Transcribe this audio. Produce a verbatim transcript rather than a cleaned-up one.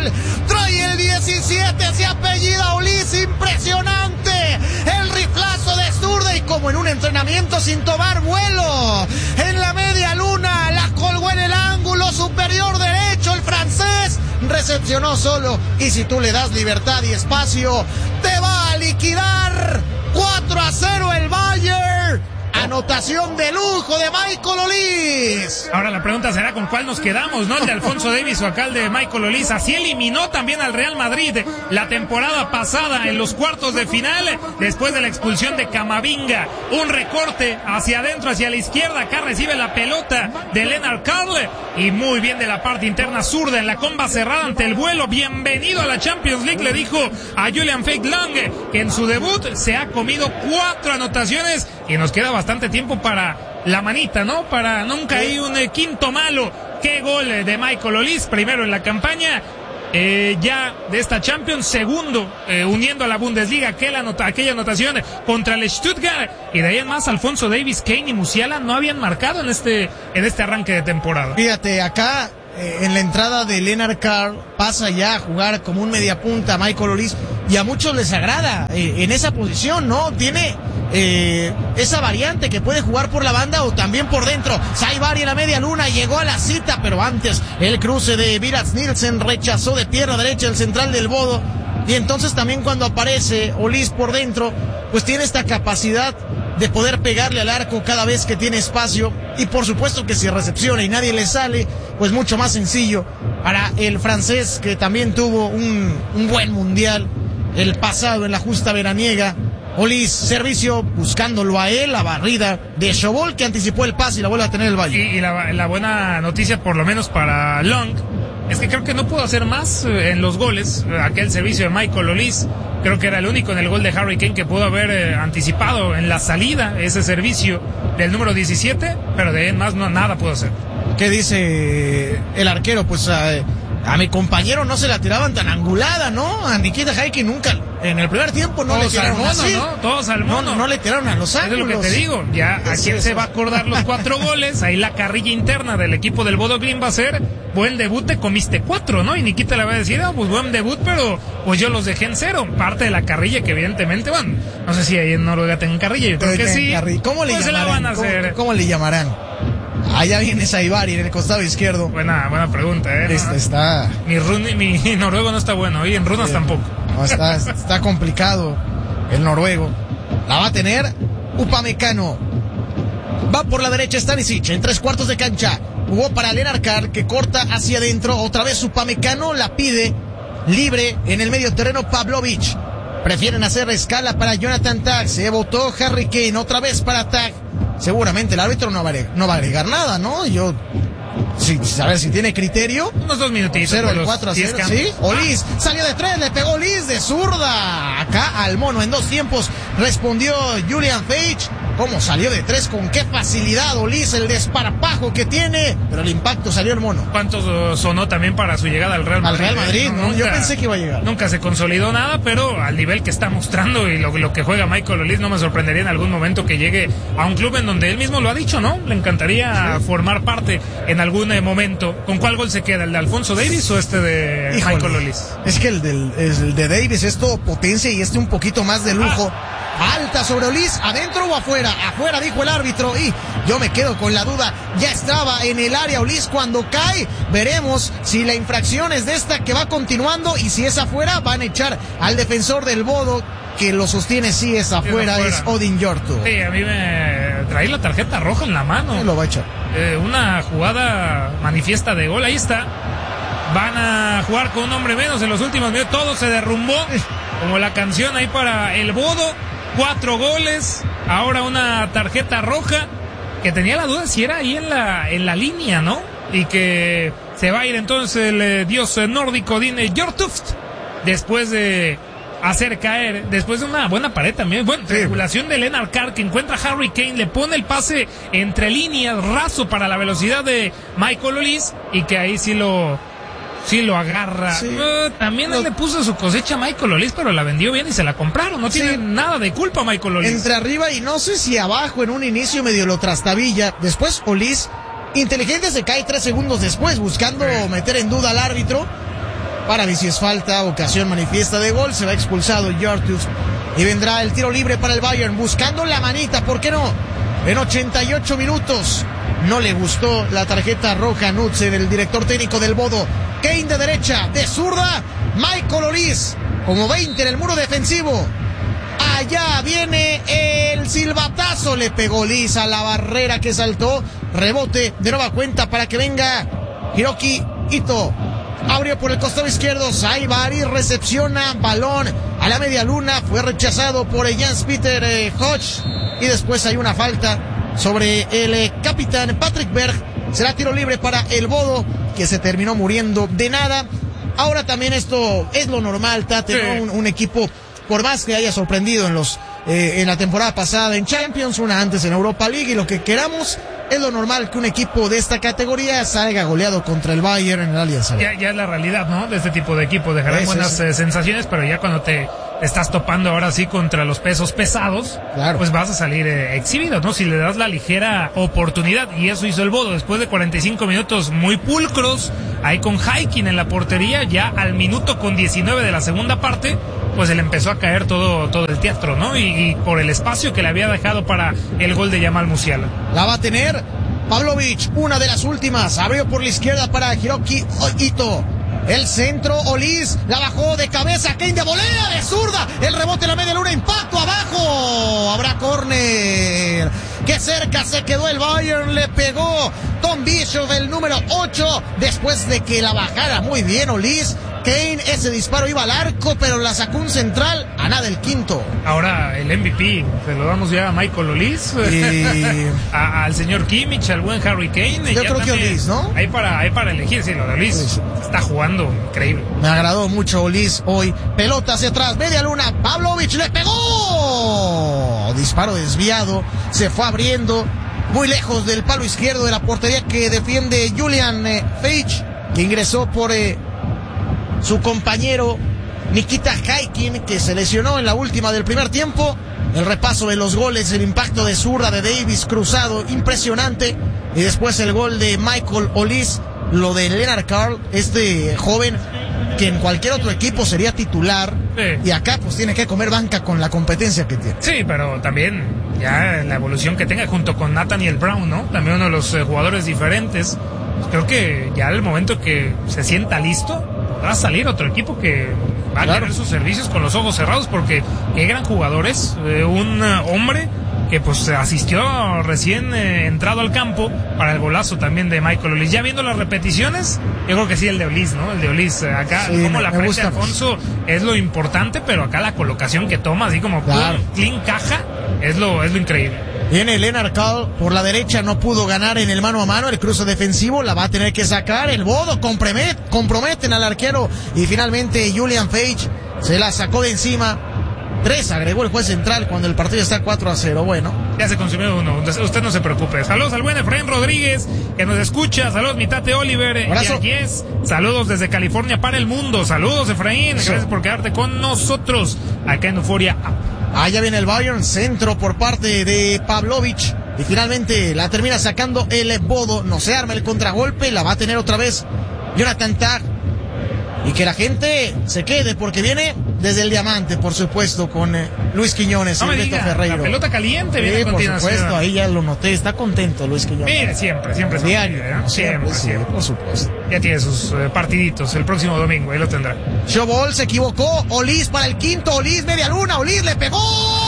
Mundial. Trae el diecisiete, se apellida Ulis, impresionante. El riflazo de zurda y como en un entrenamiento sin tomar vuelo. En la media luna, la colgó en el ángulo superior derecho el francés. Recepcionó solo y si tú le das libertad y espacio, te va a liquidar. cuatro a cero el Bayern. Anotación de lujo de Michael Olise. Ahora la pregunta será con cuál nos quedamos, ¿no? El de Alfonso Davies o acá el de Michael Olise. Así eliminó también al Real Madrid la temporada pasada en los cuartos de final, después de la expulsión de Camavinga. Un recorte hacia adentro, hacia la izquierda. Acá recibe la pelota de Lennart Karl y muy bien de la parte interna zurda en la comba cerrada ante el vuelo. Bienvenido a la Champions League, le dijo a Julian Feigeland, que en su debut se ha comido cuatro anotaciones y nos queda bastante tiempo para la manita, ¿no? Para nunca hay un eh, quinto malo. Qué gol eh, de Michael Olise, primero en la campaña eh, ya de esta Champions, segundo eh, uniendo a la Bundesliga aquella, anota, aquella anotación contra el Stuttgart, y de ahí en más Alfonso Davies, Kane y Musiala no habían marcado en este en este arranque de temporada. Fíjate, acá eh, en la entrada de Lennart Karl pasa ya a jugar como un mediapunta Michael Olise y a muchos les agrada eh, en esa posición, ¿no? Tiene Eh, esa variante que puede jugar por la banda o también por dentro. Saibari en la media luna llegó a la cita, pero antes el cruce de Virat Nielsen rechazó de pierna derecha el central del Bodo, y entonces también cuando aparece Olise por dentro, pues tiene esta capacidad de poder pegarle al arco cada vez que tiene espacio, y por supuesto que si recepciona y nadie le sale, pues mucho más sencillo para el francés, que también tuvo un, un buen mundial el pasado en la justa veraniega. Olise, servicio, buscándolo a él, la barrida de Chobol, que anticipó el pase y la vuelve a tener el Valle. Y, y la, la buena noticia, por lo menos para Long, es que creo que no pudo hacer más en los goles. Aquel servicio de Michael Olise, creo que era el único en el gol de Harry Kane que pudo haber eh, anticipado en la salida ese servicio del número diecisiete, pero de ahí en más no, nada pudo hacer. ¿Qué dice el arquero? Pues eh, a mi compañero no se la tiraban tan angulada, ¿no? A Nikita Haiki nunca, en el primer tiempo no Todos le tiraron al mono, así. ¿no? Todos al mono. No, no le tiraron a los ángulos. Es lo que te digo. Ya, ¿a quién eso? se va a acordar los cuatro goles? Ahí la carrilla interna del equipo del Bodo Glimt va a ser: buen debut, te comiste cuatro, ¿no? Y Nikita le va a decir: ah, pues buen debut, pero pues yo los dejé en cero. Parte de la carrilla que evidentemente, bueno, no sé si ahí en Noruega tengan carrilla, yo creo que sí. ¿Cómo le pues llamarán? se la van a hacer. ¿Cómo, cómo le llamarán? Allá viene Saibari en el costado izquierdo. Buena, buena pregunta, ¿eh? Este ¿no? está... Mi, run, mi noruego no está bueno, y en runas sí, tampoco. No, está, está complicado el noruego. La va a tener Upamecano. Va por la derecha Stanisic en tres cuartos de cancha. Jugó para Lennart Karl, que corta hacia adentro. Otra vez Upamecano la pide libre en el medio terreno Pavlovic. Prefieren hacer escala para Jonathan Tah. Se votó Harry Kane otra vez para Tah. Seguramente el árbitro no va a agregar, no va a agregar nada, ¿no? Yo, sí, a ver si tiene criterio. Unos dos minutitos. cero al cuatro a cero, ¿sí? Olise, ah. salió de tres, le pegó Olise de zurda. Acá al mono en dos tiempos respondió Julian Feige. ¿Cómo salió de tres? ¿Con qué facilidad Olise? El desparpajo que tiene, pero el impacto salió el mono. ¿Cuánto sonó también para su llegada al Real Madrid? Al Real Madrid, ¿no? Nunca, yo pensé que iba a llegar. Nunca se consolidó nada, pero al nivel que está mostrando y lo, lo que juega Michael Olise, no me sorprendería en algún momento que llegue a un club en donde él mismo lo ha dicho, ¿no? Le encantaría sí. formar parte en algún eh, momento. ¿Con cuál gol se queda? ¿El de Alfonso Davies o este de Híjole, Michael Olise? Es que el, del, el de Davies es todo potencia y este un poquito más de lujo. Ah. Alta sobre Olise, ¿adentro o afuera? Afuera, dijo el árbitro, y yo me quedo con la duda. Ya estaba en el área Olise cuando cae. Veremos si la infracción es de esta que va continuando, y si es afuera van a echar al defensor del Bodo, que lo sostiene si es afuera, sí, es Odin Yorto. Sí, a mí me trae la tarjeta roja en la mano. Sí, lo va a echar. Eh, una jugada manifiesta de gol, ahí está. Van a jugar con un hombre menos en los últimos minutos, todo se derrumbó, como la canción ahí para el Bodo. Cuatro goles, ahora una tarjeta roja, que tenía la duda si era ahí en la en la línea, ¿no? Y que se va a ir entonces el eh, dios nórdico Dine Hjortuft, después de hacer caer, después de una buena pared también, bueno, sí. regulación de Lennart Karl, que encuentra a Harry Kane, le pone el pase entre líneas, raso para la velocidad de Michael Olise, y que ahí sí lo... Sí, lo agarra. Sí. Uh, también no. él le puso su cosecha a Michael Olise, pero la vendió bien y se la compraron. No sí. tiene nada de culpa Michael Olise. Entre arriba y no sé si abajo en un inicio medio lo trastabilla. Después Olise, inteligente, se cae tres segundos después, buscando sí. meter en duda al árbitro. Para mí si es falta, ocasión manifiesta de gol, se va expulsado Yartus y vendrá el tiro libre para el Bayern buscando la manita, ¿por qué no? En ochenta y ocho minutos no le gustó la tarjeta roja a Knudsen, el director técnico del Bodo. Kane de derecha, de zurda, Michael Olise como veinte en el muro defensivo. Allá viene el silbatazo, le pegó Olise a la barrera que saltó, rebote de nueva cuenta para que venga Hiroki Ito. Abrió por el costado izquierdo, Saibari recepciona, balón a la media luna, fue rechazado por Jens Peter eh, Hodge, y después hay una falta sobre el eh, capitán Patrick Berg. Será tiro libre para el Bodo, que se terminó muriendo de nada. Ahora también esto es lo normal, Tate, sí. ¿no? un, un equipo, por más que haya sorprendido en los eh, en la temporada pasada en Champions, una antes en Europa League, y lo que queramos, es lo normal que un equipo de esta categoría salga goleado contra el Bayern en el Allianz Arena. Ya, ya es la realidad, ¿no? De este tipo de equipos, dejarán es, buenas es. Eh, sensaciones, pero ya cuando te estás topando ahora sí contra los pesos pesados, claro, pues vas a salir eh, exhibido, ¿no? Si le das la ligera oportunidad, y eso hizo el Bodo después de cuarenta y cinco minutos muy pulcros, ahí con Haikin en la portería, ya al minuto con diecinueve de la segunda parte, pues se le empezó a caer todo, todo el teatro, ¿no? Y, y por el espacio que le había dejado para el gol de Jamal Musiala. La va a tener Pavlovic, una de las últimas, abrió por la izquierda para Hiroki Ito. El centro, Olise, la bajó de cabeza, Kane de volea, de zurda, el rebote en la media luna, impacto abajo, habrá córner. Qué cerca se quedó el Bayern, le pegó Tom Bishop, el número ocho, después de que la bajara muy bien Olise. Kane, ese disparo iba al arco, pero la sacó un central, a nada el quinto. Ahora el M V P, se lo damos ya a Michael Olise, y... a, al señor Kimmich, al buen Harry Kane. Yo creo que Olise, ¿no? Hay para, hay para elegir, sí, lo de Olise Olise está jugando increíble. Me agradó mucho Olise hoy. Pelota hacia atrás, media luna, Pavlovic le pegó. Disparo desviado, se fue abriendo, muy lejos del palo izquierdo de la portería que defiende Julian eh, Feich, que ingresó por... Eh, su compañero Nikita Haikin, que se lesionó en la última del primer tiempo. El repaso de los goles, el impacto de zurda de Davis cruzado, impresionante. Y después el gol de Michael Olise, lo de Lennart Karl, este joven que en cualquier otro equipo sería titular. Sí. Y acá pues tiene que comer banca con la competencia que tiene. Sí, pero también ya la evolución que tenga junto con Nathaniel Brown, ¿no? También uno de los eh, jugadores diferentes. Creo que ya al momento que se sienta listo, va a salir otro equipo que va a claro. tener sus servicios con los ojos cerrados, porque qué gran jugadores, eh, un uh, hombre que pues asistió recién eh, entrado al campo para el golazo también de Michael Olise. Ya viendo las repeticiones, yo creo que sí el de Olise, ¿no? El de Olise, acá sí, como la frente de Alfonso es lo importante, pero acá la colocación que toma, así como claro. clean caja, es lo, es lo increíble. Viene Lennart Karl por la derecha, no pudo ganar en el mano a mano, el cruce defensivo la va a tener que sacar, el Bodo compromet, comprometen al arquero, y finalmente Julian Feich se la sacó de encima. Tres agregó el juez central cuando el partido está cuatro a cero. Bueno, ya se consumió uno, usted no se preocupe. Saludos al buen Efraín Rodríguez, que nos escucha. Saludos mi tate Oliver y Yes. Saludos desde California para el mundo. Saludos Efraín, Eso. Gracias por quedarte con nosotros acá en Euforia. Allá viene el Bayern, centro por parte de Pavlovic, y finalmente la termina sacando el Bodo. No se arma el contragolpe, la va a tener otra vez Jonathan Tah. Y que la gente se quede, porque viene desde el diamante, por supuesto, con eh, Luis Quiñones no y Beto Ferreiro. La pelota caliente viene sí, a continuación. Por supuesto, ahí ya lo noté, está contento Luis Quiñones. Mire, siempre, siempre. Diario, ¿no? Siempre, siempre, sí, siempre. Por supuesto. Ya tiene sus eh, partiditos el próximo domingo, ahí lo tendrá. Showball se equivocó, Olise para el quinto, Olise media luna, Olise le pegó.